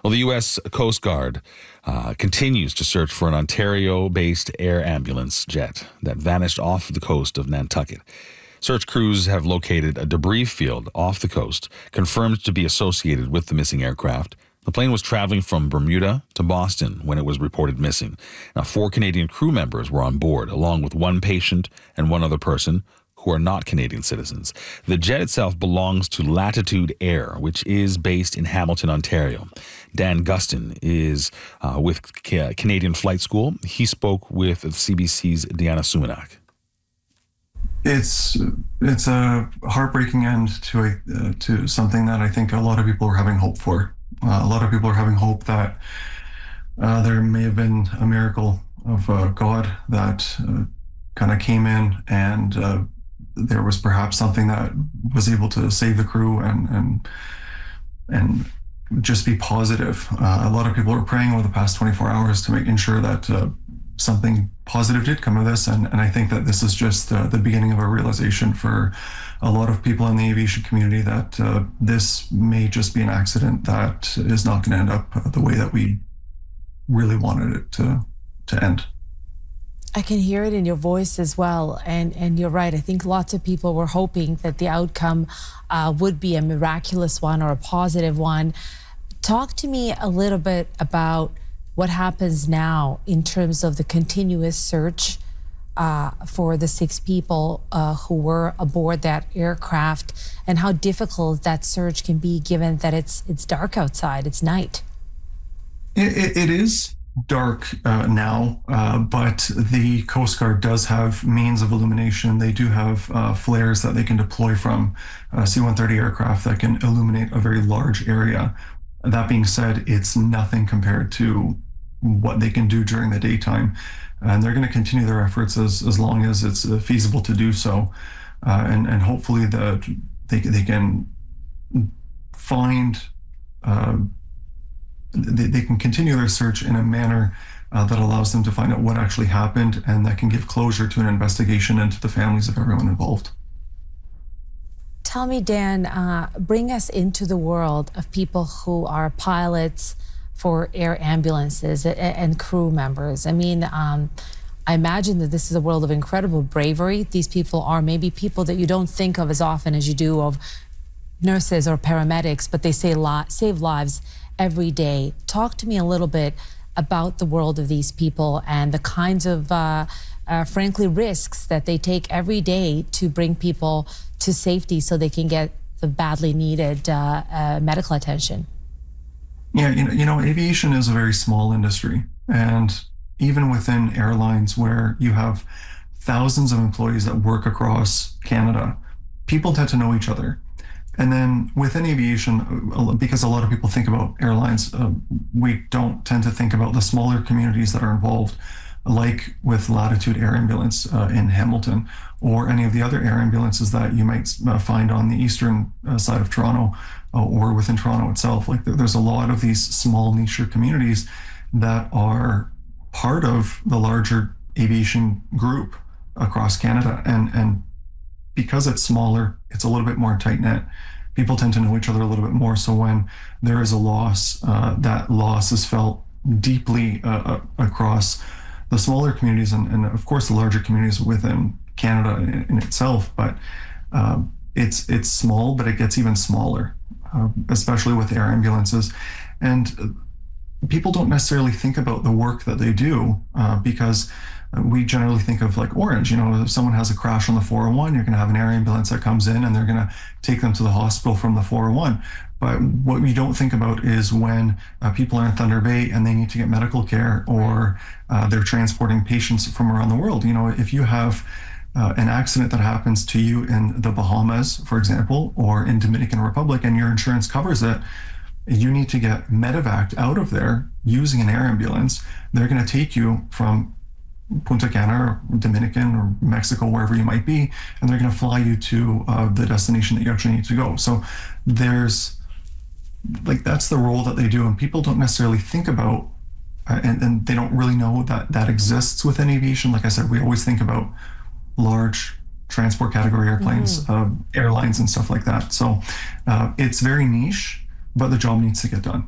Well, the U.S. Coast Guard continues to search for an Ontario-based air ambulance jet that vanished off the coast of Nantucket. Search crews have located a debris field off the coast, confirmed to be associated with the missing aircraft. The plane was traveling from Bermuda to Boston when it was reported missing. Now, 4 Canadian crew members were on board, along with 1 patient and 1 other person who are not Canadian citizens. The jet itself belongs to Latitude Air, which is based in Hamilton, Ontario. Dan Gustin is with Canadian Flight School. He spoke with CBC's Diana Sumanak. It's a heartbreaking end to something that I think a lot of people are having hope for. A lot of people are having hope that there may have been a miracle of God that kind of came in, and there was perhaps something that was able to save the crew and just be positive. A lot of people are praying over the past 24 hours to ensure that something positive did come of this, and I think that this is just the beginning of a realization for a lot of people in the aviation community that this may just be an accident that is not going to end up the way that we really wanted it to end. I can hear it in your voice as well, and you're right. I think lots of people were hoping that the outcome would be a miraculous one or a positive one. Talk to me a little bit about what happens now in terms of the continuous search for the 6 people who were aboard that aircraft, and how difficult that search can be given that it's dark outside, it's night. It is dark now, but the Coast Guard does have means of illumination. They do have flares that they can deploy from C-130 aircraft that can illuminate a very large area. That being said, it's nothing compared to what they can do during the daytime. And they're going to continue their efforts as long as it's feasible to do so. And hopefully they can find, they can continue their search in a manner that allows them to find out what actually happened, and that can give closure to an investigation and to the families of everyone involved. Tell me, Dan, bring us into the world of people who are pilots for air ambulances and crew members. I mean, I imagine that this is a world of incredible bravery. These people are maybe people that you don't think of as often as you do of nurses or paramedics, but they save lives every day. Talk to me a little bit about the world of these people and the kinds of, frankly, risks that they take every day to bring people to safety so they can get the badly needed medical attention. Yeah, you know, aviation is a very small industry, and even within airlines where you have thousands of employees that work across Canada, people tend to know each other. And then within aviation, because a lot of people think about airlines, we don't tend to think about the smaller communities that are involved, like with Latitude Air Ambulance in Hamilton, or any of the other air ambulances that you might find on the eastern side of Toronto or within Toronto itself. Like there's a lot of these small niche communities that are part of the larger aviation group across Canada. And because it's smaller, it's a little bit more tight-knit. People tend to know each other a little bit more. So when there is a loss, that loss is felt deeply across the smaller communities and of course the larger communities within Canada in itself. But it's small, but it gets even smaller, especially with air ambulances. And people don't necessarily think about the work that they do because we generally think of like Orange. You know, if someone has a crash on the 401, you're going to have an air ambulance that comes in and they're going to take them to the hospital from the 401. But what we don't think about is when people are in Thunder Bay and they need to get medical care, or they're transporting patients from around the world. You know, if you have an accident that happens to you in the Bahamas, for example, or in Dominican Republic, and your insurance covers it, you need to get medevaced out of there using an air ambulance. They're going to take you from Punta Cana or Dominican or Mexico, wherever you might be, and they're going to fly you to the destination that you actually need to go. So there's that's the role that they do, and people don't necessarily think about, and they don't really know that exists within aviation. Like I said, we always think about large transport category airplanes, airlines and stuff like that. So it's very niche, but the job needs to get done.